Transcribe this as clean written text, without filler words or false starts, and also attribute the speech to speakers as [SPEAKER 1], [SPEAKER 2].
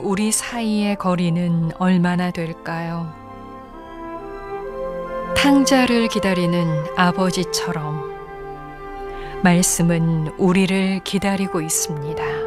[SPEAKER 1] 우리 사이의 거리는 얼마나 될까요? 탕자를 기다리는 아버지처럼 말씀은 우리를 기다리고 있습니다.